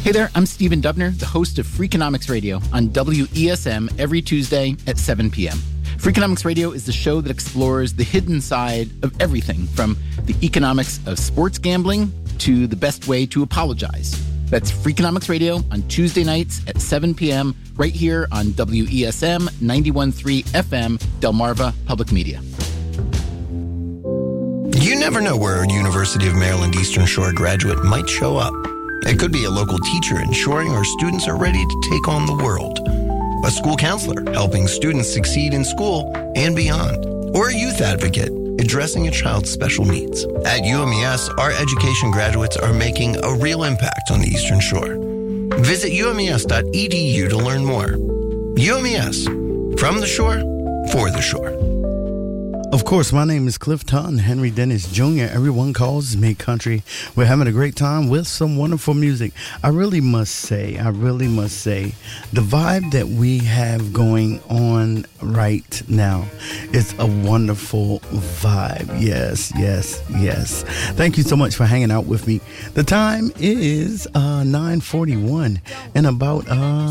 Hey there, I'm Stephen Dubner, the host of Freakonomics Radio on WESM every Tuesday at 7 p.m. Freakonomics Radio is the show that explores the hidden side of everything from the economics of sports gambling to the best way to apologize. That's Freakonomics Radio on Tuesday nights at 7 p.m. right here on WESM 91.3 FM, Delmarva Public Media. You never know where a University of Maryland Eastern Shore graduate might show up. It could be a local teacher ensuring our students are ready to take on the world. A school counselor helping students succeed in school and beyond. Or a youth advocate addressing a child's special needs. At UMES, our education graduates are making a real impact on the Eastern Shore. Visit umes.edu to learn more. UMES, from the shore, for the shore. Of course, my name is Clifton Henry Dennis Jr. Everyone calls me country. We're having a great time with some wonderful music. I really must say, the vibe that we have going on right now is a wonderful vibe. Yes. Thank you so much for hanging out with me. The time is 9:41 and about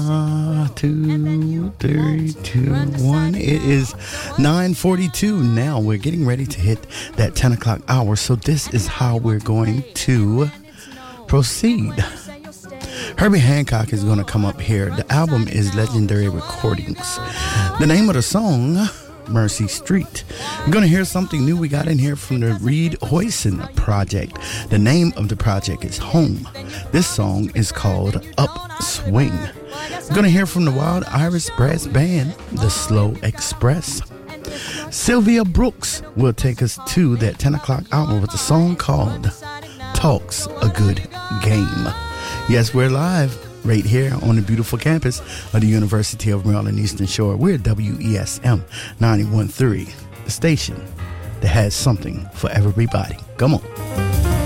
2, 3, 2, 1. It is 9:42 now. We're getting ready to hit that 10 o'clock hour, so this is how we're going to proceed. Herbie Hancock is going to come up here. The album is Legendary Recordings. The name of the song, Mercy Street. You're going to hear something new we got in here from the Reed Hoyson Project. The name of the project is Home. This song is called Upswing. We're going to hear from the Wild Iris Brass Band, The Slow Express. Sylvia Brooks will take us to that 10 o'clock hour with a song called Talk's a Good Game. Yes, we're live right here on the beautiful campus of the University of Maryland Eastern Shore. We're WESM 91.3, the station that has something for everybody. Come on.